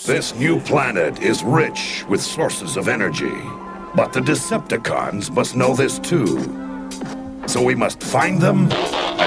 This new planet is rich with sources of energy. But the Decepticons must know this too. So we must find them